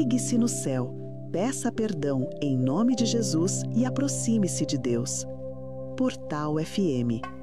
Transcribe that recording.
Ligue-se no céu, peça perdão em nome de Jesus e aproxime-se de Deus. Portal FM.